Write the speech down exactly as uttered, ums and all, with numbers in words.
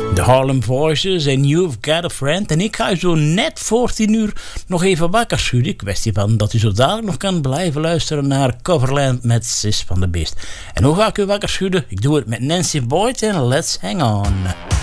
De Harlem Voices en You've Got a Friend. En ik ga u zo net voor tien uur nog even wakker schudden. Kwestie van dat u zo dadelijk nog kan blijven luisteren naar Coverland met Sis van de Beest. En hoe ga ik u wakker schudden? Ik doe het met Nancy Boyd en Let's Hang On.